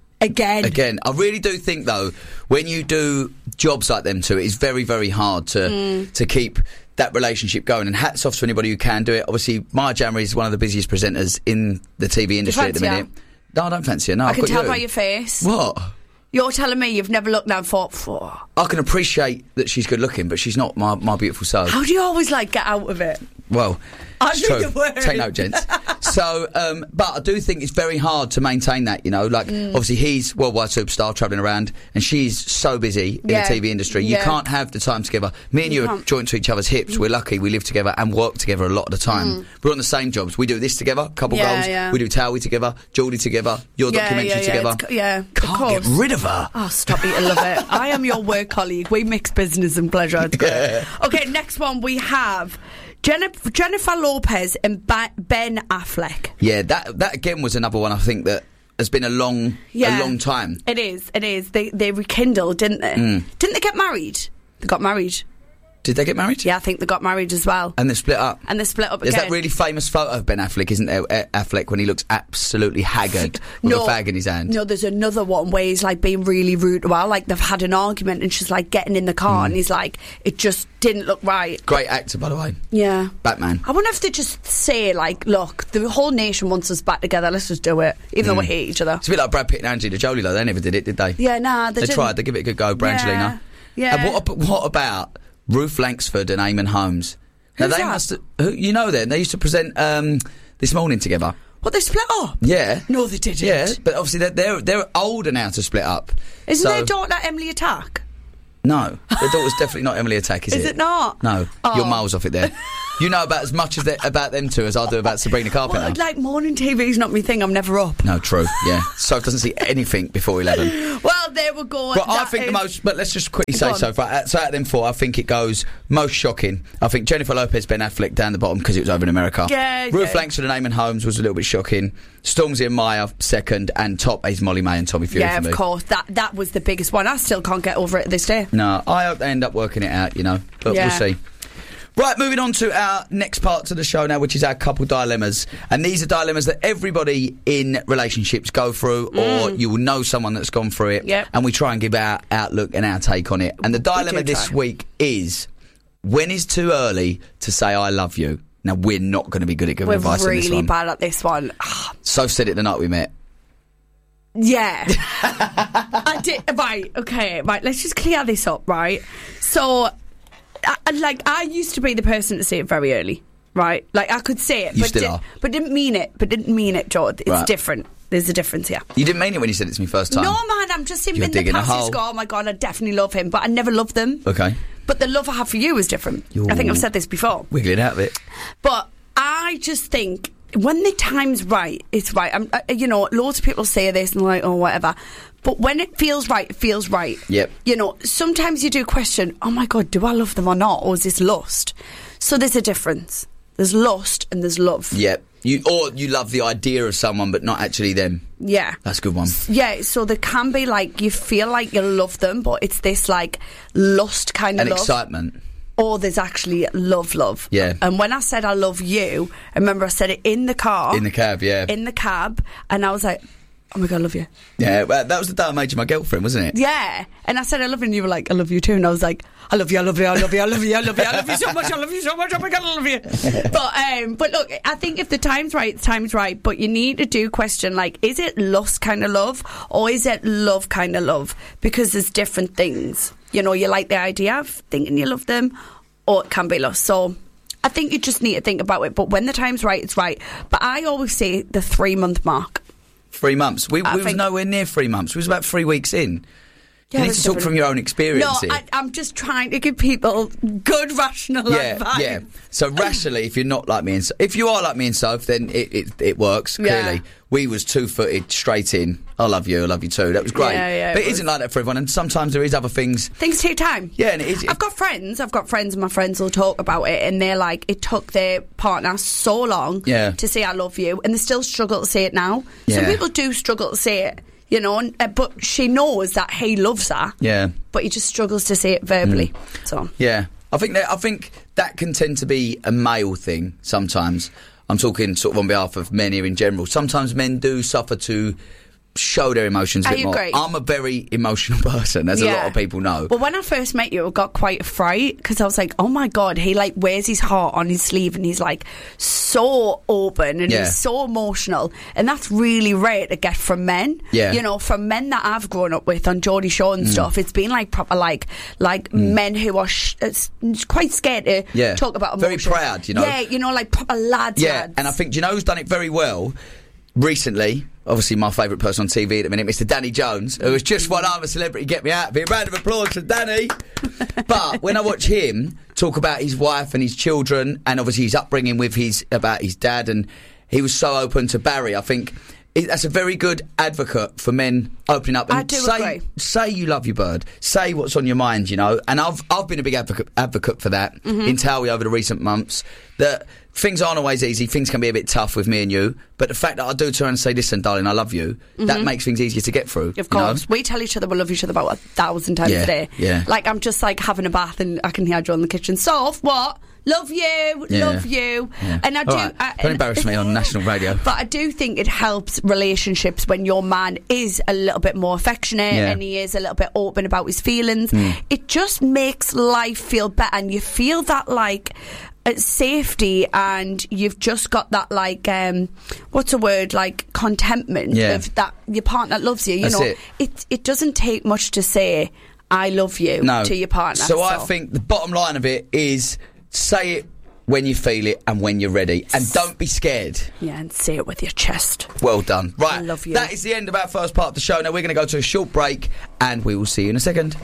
I really do think though, when you do jobs like them two, it's very, very hard to keep that relationship going, and hats off to anybody who can do it. Obviously Maya Jama is one of the busiest presenters in the TV industry at the minute. No, I don't fancy her. No, I I've can got tell you. by your face. What? You're telling me you've never looked down and thought, I can appreciate that she's good looking, but she's not my beautiful soul. how do you always like get out of it? Well, it's I true. think the word. Take note, gents. So, but I do think it's very hard to maintain that, you know. Like, obviously, he's worldwide superstar, travelling around, and she's so busy in the TV industry. You can't have the time together. Me and you are joined to each other's hips. We're lucky. We live together and work together a lot of the time. We're on the same jobs. We do this together, couple goals. Yeah. We do Towie together, Geordie together, your documentary together. Can't get rid of her. Oh, stop it. I love it. I am your work colleague. We mix business and pleasure. It's great. Okay, next one we have Jennifer Lopez and Ben Affleck. Yeah, that again was another one I think that has been a long time. It is. They rekindled, didn't they? Didn't they get married? They got married. Did they get married? Yeah, I think they got married as well. And they split up. There's again. That really famous photo of Ben Affleck, isn't there? Affleck, when he looks absolutely haggard with a fag in his hand. No, there's another one where he's like being really rude to her. Like they've had an argument and she's like getting in the car and he's like, it just didn't look right. Great actor, by the way. Yeah. Batman. I wonder if they just say like, look, the whole nation wants us back together, let's just do it. Even though we hate each other. It's a bit like Brad Pitt and Angelina Jolie though. They never did it, did they? Yeah, nah, they didn't. Tried. They give it a good go, Brangelina. Yeah. And what about Ruth Langsford and Eamon Holmes? Now Who's they that? must have, you know them. They used to present This Morning together. What, they split up? Yeah. No, they didn't. Yeah, but obviously they're older now to split up. Isn't their daughter Emily Attack? No, their daughter's definitely not Emily Attack, is it? Is it not? No, Oh. you're miles off it there. You know about as much about them two as I do about Sabrina Carpenter. Well, like morning TV's not my thing. I'm never up. No, true. Yeah, Soph doesn't see anything before 11. Well, there we go. But I think the most. But let's just quickly say so. So out of them four, I think it goes most shocking. I think Jennifer Lopez, Ben Affleck down the bottom because it was over in America. Yeah. Ruth Langsford and Eamon Holmes was a little bit shocking. Stormzy and Maya second, and top is Molly May and Tommy Fury. Yeah, for me. of course. That was the biggest one. I still can't get over it this day. No, I hope they end up working it out. But we'll see. Right, moving on to our next part of the show now, which is our couple dilemmas. And these are dilemmas that everybody in relationships go through, or you will know someone that's gone through it. Yep. And we try and give our outlook and our take on it. And the dilemma this week is, when is too early to say I love you? Now, we're not going to be good at giving advice on this We're really one. bad at this one. Soph said it the night we met. Yeah. I did. Right, okay, right, let's just clear this up, right? So, I used to be the person to say it very early, right? Like, I could say it, You still are. but didn't mean it, George. It's Right. different. There's a difference here. You didn't mean it when you said it to me first time? No, man, I'm just saying You're in the digging a past, you hole. just go, oh my God, I definitely love him, but I never loved them. Okay. But the love I have for you is different. I think I've said this before. Wiggle it out a bit. But I just think when the time's right, it's right. Loads of people say this and they're like, oh, whatever. But when it feels right, it feels right. Yep. Sometimes you do question, oh my God, do I love them or not? Or is this lust? So there's a difference. There's lust and there's love. Yep. You love the idea of someone, but not actually them. Yeah. That's a good one. Yeah, so there can be like, you feel like you love them, but it's this like lust kind of And love. excitement. Or there's actually love. Yeah. And when I said I love you, I remember I said it in the car. In the cab, yeah. In the cab. And I was like, oh my God, I love you. Yeah, well, that was the day I made you my girlfriend, wasn't it? Yeah. And I said I love you, and you were like, I love you too. And I was like, I love you, I love you, I love you, I love you, I love you, I love you so much, I love you so much, oh my God, I love you. But look, I think if the time's right, the time's right. But you need to do question, like, is it lust kind of love, or is it love kind of love? Because there's different things. You like the idea of thinking you love them, or it can be lust. So I think you just need to think about it. But when the time's right, it's right. But I always say the 3-month mark. 3 months. We was nowhere near 3 months. We was about 3 weeks in. Yeah, you need to talk from your own experience No, here. I'm just trying to give people good, rational advice. Yeah. So rationally, if you're not like me, if you are like me and Soph, then it works. Clearly, we was 2-footed straight in. I love you too. That was great. Yeah, but it isn't like that for everyone. And sometimes there is other things. Things take time. Yeah, and it is. I've got friends, and my friends will talk about it, and they're like, it took their partner so long to say I love you, and they still struggle to say it now. Yeah. Some people do struggle to say it. But she knows that he loves her. Yeah. But he just struggles to say it verbally. So yeah, I think that can tend to be a male thing sometimes. I'm talking sort of on behalf of men here in general. Sometimes men do suffer to show their emotions a bit more. I'm a very emotional person, as a lot of people know. Well, when I first met you, I got quite a fright because I was like, oh my God, he like wears his heart on his sleeve and he's like so open and he's so emotional, and that's really rare to get from men. From men that I've grown up with on Geordie Shore and stuff, it's been like proper like men who are quite scared to talk about emotions. Very proud, like proper lads. And I think, do you know who's done it very well recently? Obviously, my favourite person on TV at the minute, Mr. Danny Jones, who has just won I'm a Celebrity, Get Me Out of Here. Round of applause for Danny. But when I watch him talk about his wife and his children, and obviously his upbringing with about his dad, and he was so open to Barry, I think that's a very good advocate for men opening up. And I do agree. Say you love your bird. Say what's on your mind, you know. And I've been a big advocate for that in Towie over the recent months. That things aren't always easy. Things can be a bit tough with me and you. But the fact that I do turn and say, listen, darling, I love you, that makes things easier to get through. Of course. You know? We tell each other we love each other about 1,000 times a day. Yeah. Like, I'm just like having a bath and I can hear Joe in the kitchen. Soph, what? Love you, love you. Yeah. And I do. Right. Don't embarrass me on national radio. But I do think it helps relationships when your man is a little bit more affectionate and he is a little bit open about his feelings. It just makes life feel better, and you feel that like safety, and you've just got that like what's a word, like contentment of that your partner loves you. You know, it doesn't take much to say I love you to your partner. So I think the bottom line of it is, say it when you feel it and when you're ready, and don't be scared. Yeah, and say it with your chest. Well done. Right, I love you. That is the end of our first part of the show. Now we're going to go to a short break, and we will see you in a second.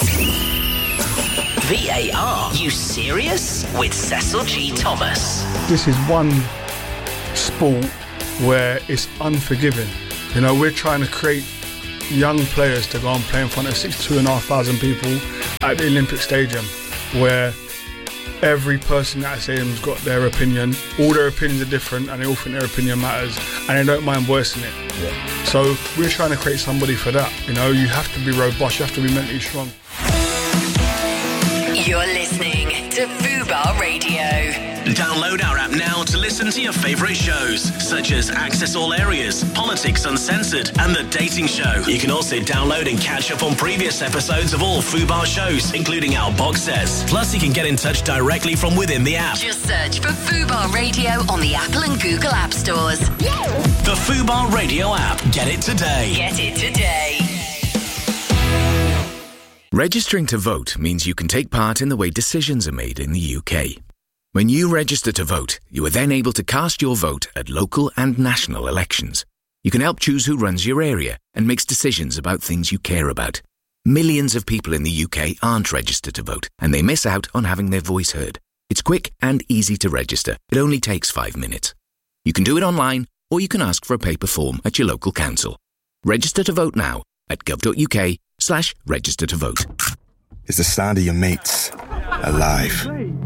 VAR, you serious? With Cecil G. Thomas. This is one sport where it's unforgiving. You know, we're trying to create young players to go and play in front of 62,500 people at the Olympic Stadium, where every person at that stadium's got their opinion. All their opinions are different, and they all think their opinion matters, and they don't mind voicing it. Yeah. So we're trying to create somebody for that. You know, you have to be robust, you have to be mentally strong. You're listening to Fubar Radio. Download our app now to listen to your favourite shows, such as Access All Areas, Politics Uncensored, and The Dating Show. You can also download and catch up on previous episodes of all Fubar shows, including our box sets. Plus, you can get in touch directly from within the app. Just search for Fubar Radio on the Apple and Google App Stores. The Fubar Radio app. Get it today. Get it today. Registering to vote means you can take part in the way decisions are made in the UK. When you register to vote, you are then able to cast your vote at local and national elections. You can help choose who runs your area and makes decisions about things you care about. Millions of people in the UK aren't registered to vote, and they miss out on having their voice heard. It's quick and easy to register. It only takes 5 minutes. You can do it online, or you can ask for a paper form at your local council. Register to vote now at gov.uk/register to vote. It's the sound of your mates alive.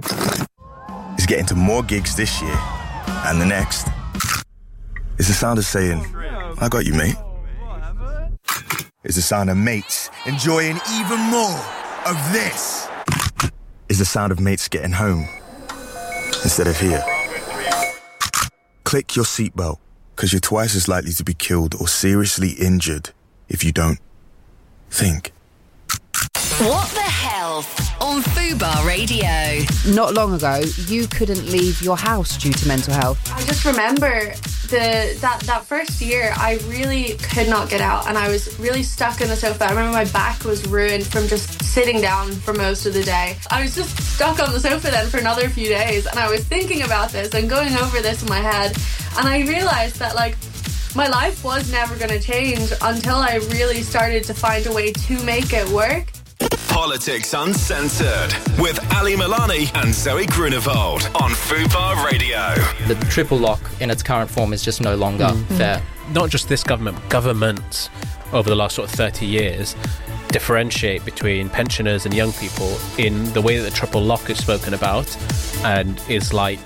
It's getting to more gigs this year and the next. It's the sound of saying, I got you, mate. It's the sound of mates enjoying even more of this. It's the sound of mates getting home instead of here. Click your seatbelt, because you're twice as likely to be killed or seriously injured if you don't. Think. What the Health on Fubar Radio. Not long ago, you couldn't leave your house due to mental health. I just remember that first year, I really could not get out, and I was really stuck in the sofa. I remember my back was ruined from just sitting down for most of the day. I was just stuck on the sofa then for another few days, and I was thinking about this and going over this in my head, and I realised that, like, my life was never going to change until I really started to find a way to make it work. Politics Uncensored with Ali Milani and Zoe Grunewald on Fubar Radio. The triple lock in its current form is just no longer there. Not just this government, governments over the last sort of 30 years differentiate between pensioners and young people in the way that the triple lock is spoken about, and is like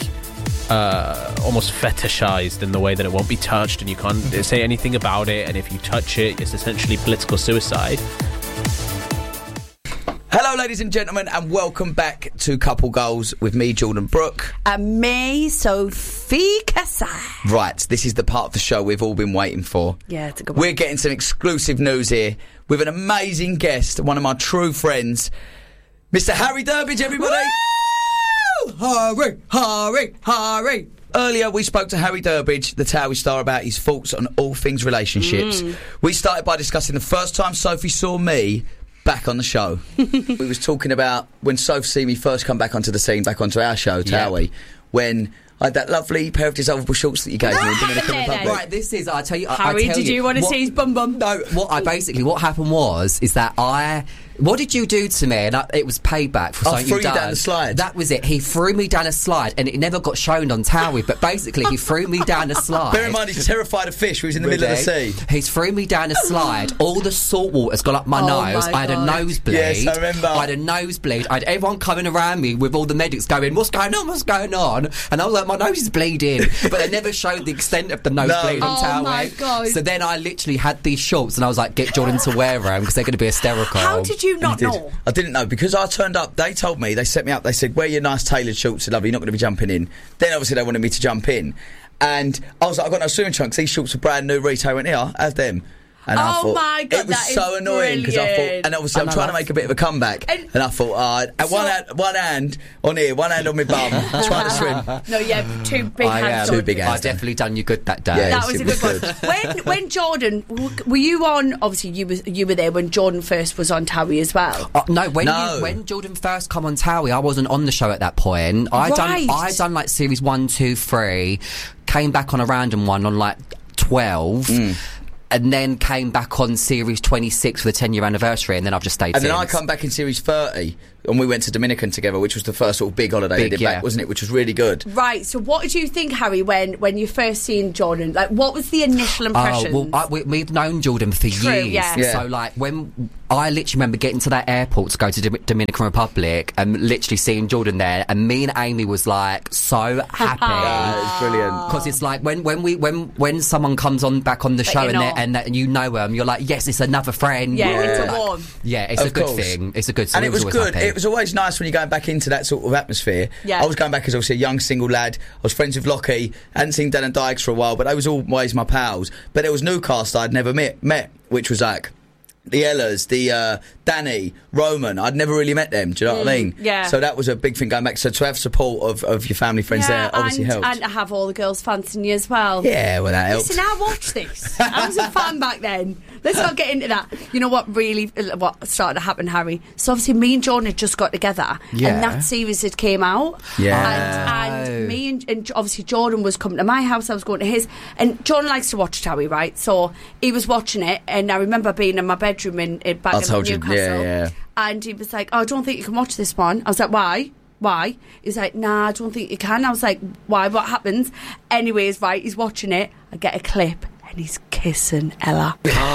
almost fetishized in the way that it won't be touched and you can't say anything about it, and if you touch it, it's essentially political suicide. Hello, ladies and gentlemen, and welcome back to Couple Goals with me, Jordan Brooke. And me, Sophie Kasai. Right, this is the part of the show we've all been waiting for. Yeah, it's a good one. We're getting some exclusive news here with an amazing guest, one of my true friends, Mr. Harry Durbidge, everybody. Woo! Harry, Harry, Harry. Earlier, we spoke to Harry Durbidge, the Towie star, about his thoughts on all things relationships. We started by discussing the first time Sophie saw me back on the show. We was talking about when Sophie see me first come back onto the scene, back onto our show, Towie, when I had that lovely pair of dissolvable shorts that you gave me in Dominican Republic. Right, this is, I tell you... Harry, did you want to see his bum bum? No, what happened was, is that What did you do to me? And it was payback for something threw you've you done. down the slide. That was it. He threw me down a slide, and it never got shown on Towie. But basically, he threw me down a slide. Bear in mind, he's terrified of fish. He was in the middle of the sea. He's threw me down a slide. All the salt water's gone up my nose. I had a nosebleed. Yes, I remember. I had a nosebleed. I had everyone coming around me with all the medics going, "What's going on? What's going on?" And I was like, "My nose is bleeding." But they never showed the extent of the nosebleed on Towie. Oh my God. So then I literally had these shorts, and I was like, "Get Jordan to wear them because they're going to be hysterical." How did you not know? I didn't know because I turned up. They told me, they set me up. They said, "Wear your nice tailored shorts, lovely. You're not going to be jumping in." Then obviously they wanted me to jump in, and I was like, "I've got no swimming trunks. These shorts are brand new retail." I went, "Here, have them." And I thought, my God, it was that so is annoying because I thought, brilliant. and obviously I'm trying to make a bit of a comeback, and I thought, one hand on here, one hand on my bum, trying to swim. No, yeah, two big hands. Two big hands. I definitely done you good that day. Yeah, That was a good one. When Jordan, were you on? Obviously, you were there when Jordan first was on Towie as well. No, when Jordan first come on Towie, I wasn't on the show at that point. I done like series 1, 2, 3, came back on a random one on like 12. And then came back on series 26 for the 10-year anniversary, and then I've just stayed. And then I come back in series 30, and we went to Dominican together, which was the first sort of big holiday I did back, wasn't it? Which was really good. Right. So, what did you think, Harry, when you first seen Jordan? Like, what was the initial impression? We've known Jordan for years. Yeah. So, like, when I literally remember getting to that airport to go to Dominican Republic and literally seeing Jordan there, and me and Amy was like so happy. It's brilliant because it's like when someone comes on back on the show and you know them, you're like, yes, it's another friend. Yeah, it's a warm. Yeah, it's a good thing. It's a good thing. And it was good. It was always nice when you're going back into that sort of atmosphere. Yeah. I was going back as obviously a young single lad. I was friends with Lockie. Hadn't seen Dan and Dykes for a while, but they was always my pals. But there was new cast I'd never met, which was like the Ellas, the Danny, Roman. I'd never really met them. Do you know what I mean? Yeah. So that was a big thing going back. So to have support of your family, friends there obviously helps. And to have all the girls fancying you as well. Yeah, well, that helps. Listen, I watched this. I was a fan back then. Let's not get into that. You know what started to happen, Harry? So obviously me and Jordan had just got together, and that series had came out. Yeah. And me and obviously Jordan was coming to my house, I was going to his, and Jordan likes to watch Towie, right? So he was watching it, and I remember being in my bedroom in back in Newcastle. Yeah. And he was like, "Oh, I don't think you can watch this one." I was like, "Why?" He's like, "Nah, I don't think you can." I was like, "Why? What happens?" Anyways, right, he's watching it. I get a clip, and he's kissing Ella.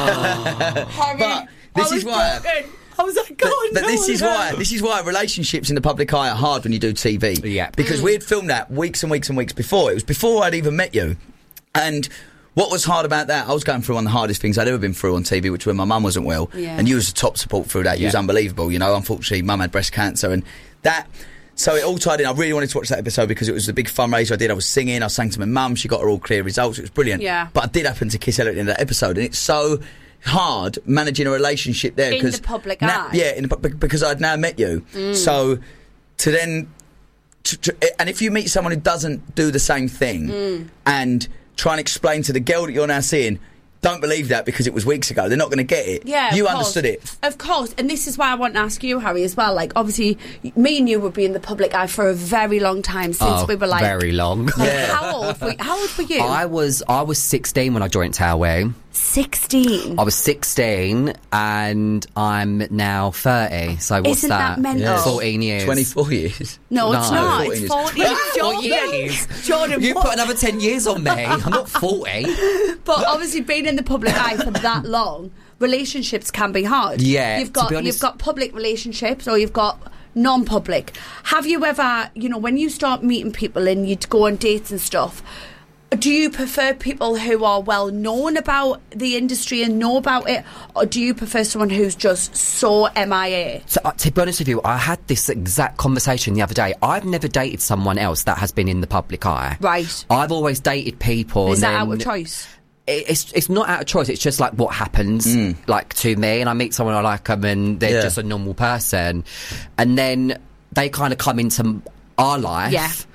But this is why. I was like, God, but this is why relationships in the public eye are hard when you do TV. Yeah. Because we had filmed that weeks and weeks and weeks before. It was before I'd even met you. And what was hard about that, I was going through one of the hardest things I'd ever been through on TV, which was when my mum wasn't well. Yeah. And you was the top support through that. You was unbelievable, you know. Unfortunately, mum had breast cancer and that... So it all tied in. I really wanted to watch that episode because it was the big fundraiser I did. I was singing, I sang to my mum, she got her all clear results. It was brilliant. Yeah. But I did happen to kiss Ella at the end of that episode, and it's so hard managing a relationship there. In the public eye. Yeah, because I'd now met you. So to then... and if you meet someone who doesn't do the same thing and try and explain to the girl that you're now seeing... Don't believe that because it was weeks ago. They're not going to get it. Yeah, you understood it. Of course. And this is why I want to ask you, Harry, as well. Like, obviously, me and you would be in the public eye for a very long time since we were like... very long. Yeah. How old were you? I was 16 when I joined Towie. 16? I was 16 and I'm now 30. So what's Isn't that mental? Yeah. 14 years. 24 years. No, it's not. 14 It's 40 years. Jordan, You put another 10 years on me. I'm not 40. But obviously, being in the public eye for that long, relationships can be hard. Yeah, you've to be honest- you've got public relationships, or you've got non-public. Have you ever, when you start meeting people and you'd go on dates and stuff? Do you prefer people who are well known about the industry and know about it, or do you prefer someone who's just so MIA? So, to be honest with you, I had this exact conversation the other day. I've never dated someone else that has been in the public eye. Right. I've always dated people. Is that and out then of choice? It's not out of choice. It's just like what happens, like to me, and I meet someone I like them, and they're just a normal person, and then they kind of come into our life,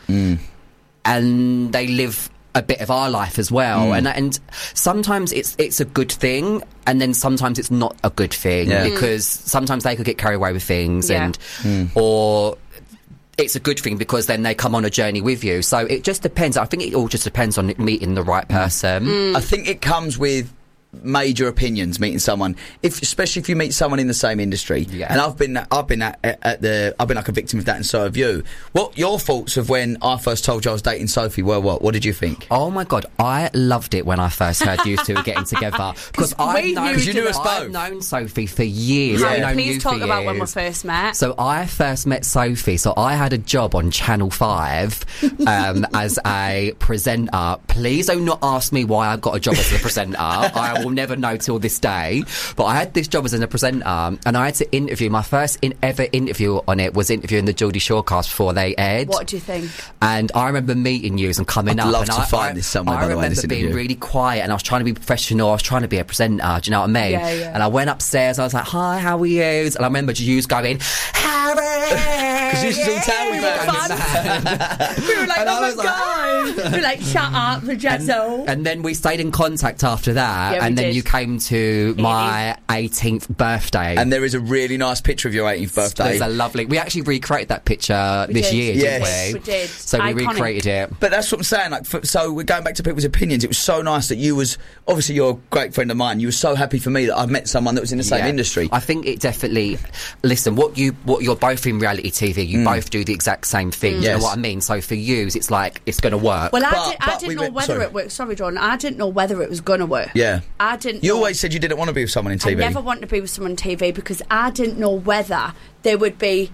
and they live a bit of our life as well, and sometimes it's a good thing, and then sometimes it's not a good thing because sometimes they could get carried away with things, and or it's a good thing because then they come on a journey with you. So it just depends. I think it all just depends on meeting the right person. I think it comes with major opinions meeting someone, especially if you meet someone in the same industry. And I've been like a victim of that, and so have you. What your thoughts of when I first told you I was dating Sophie were? What did you think? Oh my god, I loved it when I first heard you two were getting together, because I've known Sophie for years. I've known please you talk for about years. when we first met. So I first met Sophie. So I had a job on Channel 5 as a presenter. Please do not ask me why I got a job as a presenter. I will never know till this day. But I had this job as a presenter, and I had to interview. My first ever interview on it was interviewing the Geordie Shore cast before they aired. What do you think? And I remember meeting you and coming up. I'd love and to find this somewhere, by the way, this I remember being interview. really quiet, and I was trying to be professional. I was trying to be a presenter. Do you know what I mean? Yeah, yeah. And I went upstairs. I was like, "Hi, how are you?" And I remember you going, "Harry," because you still tell me that. We were like, "Oh my god!" We were like, "Shut up, Jezzo." And then we stayed in contact after that, Yeah, we and then did. you came to my 18th birthday. And there is a really nice picture of your 18th birthday. There's a lovely. We actually recreated that picture this year, didn't we? We did. So we recreated it. But that's what I'm saying. Like, so we're going back to people's opinions. It was so nice that you was, obviously you're a great friend of mine. You were so happy for me that I've met someone that was in the same industry. I think it definitely. Listen, what you're both in reality TV. You both do the exact same thing. You know what I mean? So for you, it's like it's going to work. Well, I didn't know whether it worked. Sorry, Jordan. I didn't know whether it was going to work. Yeah. I didn't. You always said you didn't want to be with someone in TV. I never wanted to be with someone on TV because I didn't know whether there would be